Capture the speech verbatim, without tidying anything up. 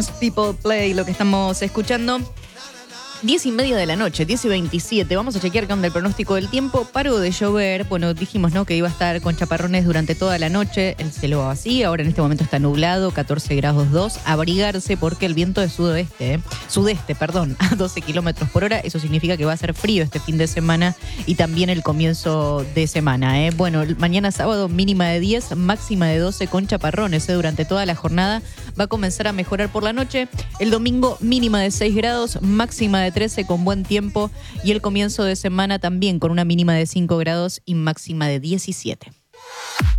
People Play, lo que estamos escuchando. Diez y media de la noche, diez y veintisiete. Vamos a chequear con el pronóstico del tiempo. Paró de llover. Bueno, dijimos, ¿no?, que iba a estar con chaparrones durante toda la noche. El cielo así. Ahora en este momento está nublado, catorce grados dos. Abrigarse porque el viento es sudoeste, ¿eh? Sudeste, perdón, a doce kilómetros por hora. Eso significa que va a ser frío este fin de semana y también el comienzo de semana, ¿eh? Bueno, mañana sábado mínima de diez, máxima de doce con chaparrones, ¿eh? Durante toda la jornada. Va a comenzar a mejorar por la noche. El domingo mínima de seis grados, máxima de trece con buen tiempo y el comienzo de semana también con una mínima de cinco grados y máxima de diecisiete.